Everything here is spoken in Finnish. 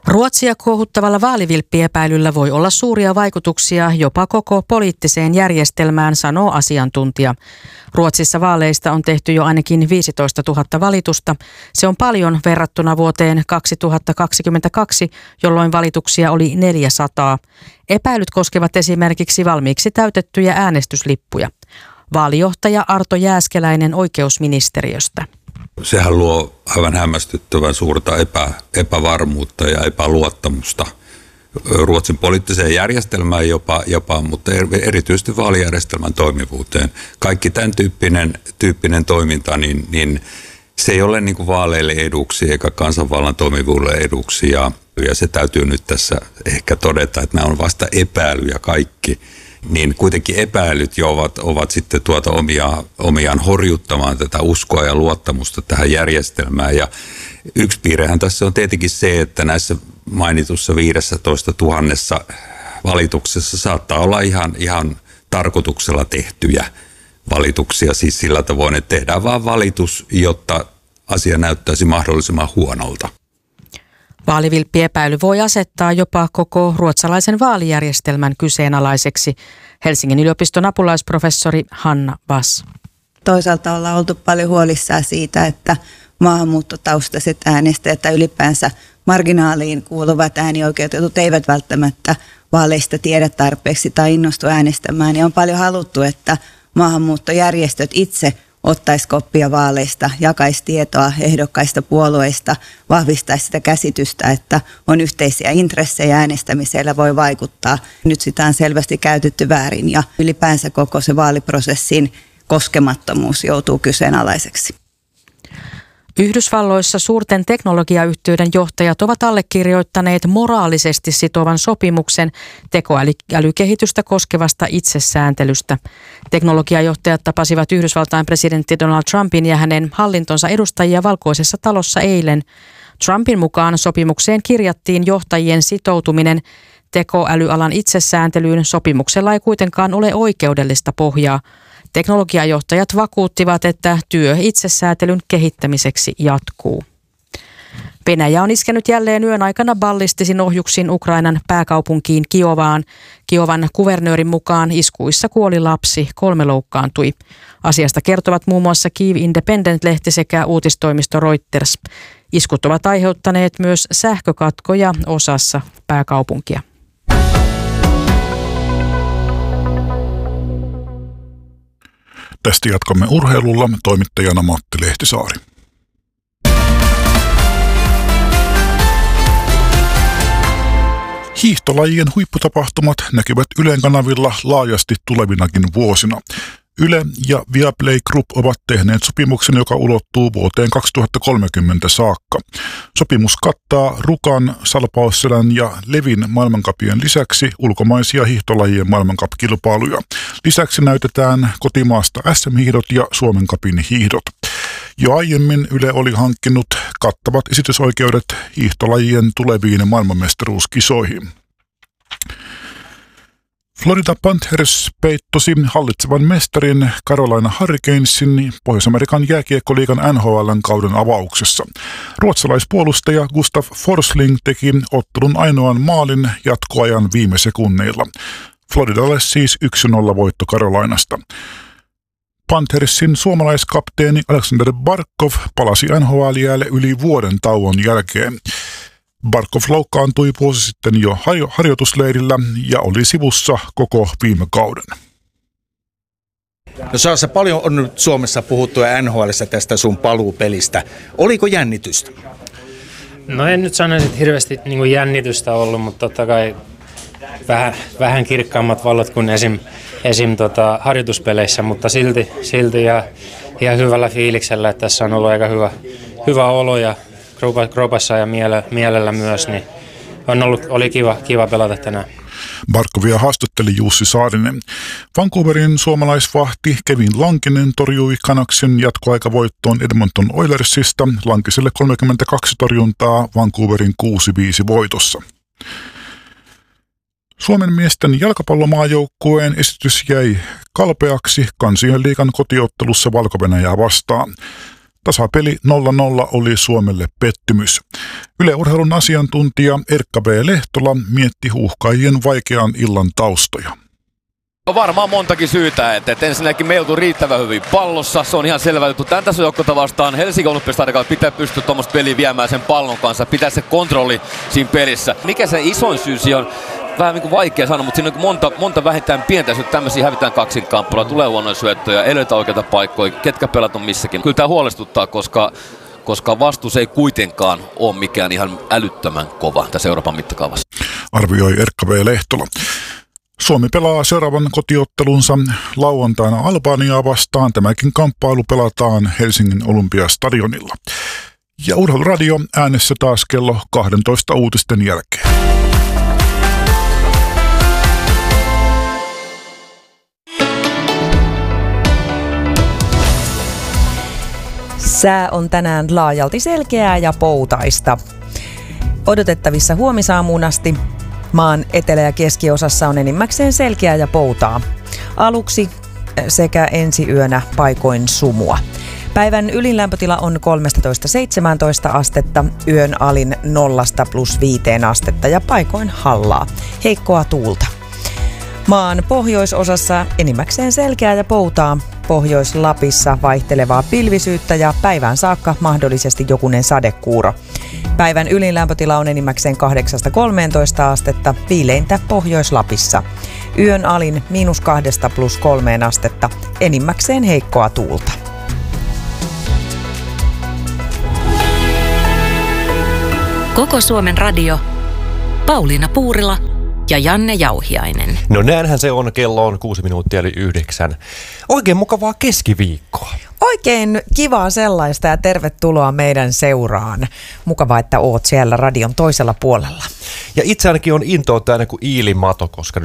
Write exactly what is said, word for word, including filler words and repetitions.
Ruotsia kuohuttavalla vaalivilppiepäilyllä voi olla suuria vaikutuksia jopa koko poliittiseen järjestelmään, sanoo asiantuntija. Ruotsissa vaaleista on tehty jo ainakin viisitoistatuhatta valitusta. Se on paljon verrattuna vuoteen kaksituhattakaksikymmentäkaksi, jolloin valituksia oli neljäsataa. Epäilyt koskevat esimerkiksi valmiiksi täytettyjä äänestyslippuja. Vaalijohtaja Arto Jääskeläinen oikeusministeriöstä. Sehän luo aivan hämmästyttävän suurta epä, epävarmuutta ja epäluottamusta Ruotsin poliittiseen järjestelmään jopa, jopa, mutta erityisesti vaalijärjestelmän toimivuuteen. Kaikki tämän tyyppinen, tyyppinen toiminta, niin, niin se ei ole niin kuin vaaleille eduksi eikä kansanvallan toimivuudelle eduksi. Ja, ja se täytyy nyt tässä ehkä todeta, että nämä on vasta epäilyjä kaikki. Niin kuitenkin epäilyt jo ovat, ovat sitten tuota omia, omiaan horjuttamaan tätä uskoa ja luottamusta tähän järjestelmään. Ja yksi piirrehän tässä on tietenkin se, että näissä mainitussa viidessätoista tuhannessa valituksessa saattaa olla ihan, ihan tarkoituksella tehtyjä valituksia. Siis sillä tavoin, että tehdään vaan valitus, jotta asia näyttäisi mahdollisimman huonolta. Vaalivilppiepäily voi asettaa jopa koko ruotsalaisen vaalijärjestelmän kyseenalaiseksi. Helsingin yliopiston apulaisprofessori Hanna Vass. Toisaalta ollaan oltu paljon huolissaan siitä, että maahanmuuttotaustaiset äänestäjät tai ylipäänsä marginaaliin kuuluvat äänioikeutetut eivät välttämättä vaaleista tiedä tarpeeksi tai innostu äänestämään. Ja on paljon haluttu, että maahanmuuttojärjestöt itse ottaisi koppia vaaleista, jakaisi tietoa ehdokkaista puolueista, vahvistaisi sitä käsitystä, että on yhteisiä intressejä äänestämisellä voi vaikuttaa. Nyt sitä on selvästi käytetty väärin ja ylipäänsä koko se vaaliprosessin koskemattomuus joutuu kyseenalaiseksi. Yhdysvalloissa suurten teknologiayhtiöiden johtajat ovat allekirjoittaneet moraalisesti sitovan sopimuksen tekoälykehitystä koskevasta itsesääntelystä. Teknologiajohtajat tapasivat Yhdysvaltain presidentti Donald Trumpin ja hänen hallintonsa edustajia Valkoisessa talossa eilen. Trumpin mukaan sopimukseen kirjattiin johtajien sitoutuminen tekoälyalan itsesääntelyyn. Sopimuksella ei kuitenkaan ole oikeudellista pohjaa. Teknologiajohtajat vakuuttivat, että työ itsesäätelyn kehittämiseksi jatkuu. Venäjä on iskenyt jälleen yön aikana ballistisin ohjuksin Ukrainan pääkaupunkiin Kiovaan. Kiovan kuvernöörin mukaan iskuissa kuoli lapsi, kolme loukkaantui. Asiasta kertovat muun muassa Kyiv Independent-lehti sekä uutistoimisto Reuters. Iskut ovat aiheuttaneet myös sähkökatkoja osassa pääkaupunkia. Tästä jatkamme urheilulla, toimittajana Matti Lehtisaari. Hiihtolajien huipputapahtumat näkyvät Ylen kanavilla laajasti tulevinakin vuosina. Yle ja Viaplay Group ovat tehneet sopimuksen, joka ulottuu vuoteen kaksituhattakolmekymmentä saakka. Sopimus kattaa Rukan, Salpausselän ja Levin maailmancupien lisäksi ulkomaisia hiihtolajien maailmancupkilpailuja. Lisäksi näytetään kotimaasta äs äm-hiihdot ja Suomen cupin hiihdot. Jo aiemmin Yle oli hankkinut kattavat esitysoikeudet hiihtolajien tuleviin maailmanmestaruuskisoihin. Florida Panthers peittosi hallitsevan mestarin Carolina Hurricanesin Pohjois-Amerikan jääkiekkoliigan N H L:n kauden avauksessa. Ruotsalaispuolustaja Gustav Forsling teki ottelun ainoan maalin jatkoajan viime sekunneilla. Floridalle siis yksi nolla voitto Carolinasta. Panthersin suomalaiskapteeni Alexander Barkov palasi N H L-jäälle yli vuoden tauon jälkeen. Barkov loukkaantui vuosi sitten jo harjoitusleirillä ja oli sivussa koko viime kauden. No Saassa, paljon on nyt Suomessa puhuttu ja N H L:ssä tästä sun paluupelistä. Oliko jännitystä? No en nyt sanoisi, että hirveästi niin kuin jännitystä ollut, mutta totta kai vähän, vähän kirkkaammat valot kuin esim, esim tota, harjoituspeleissä, mutta silti, silti ja ihan hyvällä fiiliksellä, että tässä on ollut aika hyvä, hyvä olo ja Kropassa ja mielellä myös, niin on ollut, oli kiva, kiva pelata tänään. Barkovia haastatteli Jussi Saarinen. Vancouverin suomalaisvahti Kevin Lankinen torjui Canucksin jatkoaikavoittoon Edmonton Oilersista. Lankiselle kolmekymmentäkaksi torjuntaa Vancouverin kuusi viisi voitossa. Suomen miesten jalkapallomaajoukkueen esitys jäi kalpeaksi Kansien liigan kotiottelussa Valko-Venäjää vastaan. Tasapeli nolla nolla oli Suomelle pettymys. Yle Urheilun asiantuntija Erkka B. Lehtola mietti huuhkajien vaikean illan taustoja. On varmaan montakin syytä, että et ensinnäkin me ei oltu riittävän hyvin pallossa, se on ihan selvä juttu. Tän tässä joukkuetta vastaan Helsingin Olympiastadionilla pitää pystyä tuommoista peliä viemään sen pallon kanssa, pitää se kontrolli siinä pelissä. Mikä se isoin syy siihen on? Vähän niin kuin vaikea sanoa, mutta siinä on monta, monta vähintään pientä syytä. Tämmöisiä hävitään kaksinkamppuja, tulee huonoja syöttöjä, ei löytä oikeita paikkoja, ketkä pelat on missäkin. Kyllä tämä huolestuttaa, koska, koska vastuus ei kuitenkaan ole mikään ihan älyttömän kova tässä Euroopan mittakaavassa. Arvioi Erkka B. Lehtola. Suomi pelaa seuraavan kotiottelunsa lauantaina Albaniaa vastaan. Tämäkin kamppailu pelataan Helsingin Olympiastadionilla. Ja Urheiluradio äänessä taas kello kaksitoista uutisten jälkeen. Sää on tänään laajalti selkeää ja poutaista. Odotettavissa huomisaamuun asti maan etelä- ja keskiosassa on enimmäkseen selkeää ja poutaa. Aluksi sekä ensi yönä paikoin sumua. Päivän ylinlämpötila on kolmetoista seitsemäntoista astetta, yön alin nollasta plus viiteen astetta ja paikoin hallaa. Heikkoa tuulta. Maan pohjoisosassa enimmäkseen selkeää ja poutaa. Pohjois-Lapissa vaihtelevaa pilvisyyttä ja päivään saakka mahdollisesti jokunen sadekuuro. Päivän ylinlämpötila on enimmäkseen kahdeksasta kolmeentoista astetta, viileintä Pohjois-Lapissa. Yön alin miinus kahdesta plus kolmeen astetta, enimmäkseen heikkoa tuulta. Koko Suomen radio. Pauliina Puurila ja Janne Jauhiainen. No näinhän se on, kello on kuusi minuuttia eli yhdeksän. Oikein mukavaa keskiviikkoa. Oikein kivaa sellaista ja tervetuloa meidän seuraan. Mukavaa, että oot siellä radion toisella puolella. Ja itse ainakin on intoa täynnä kuin iilimato, koska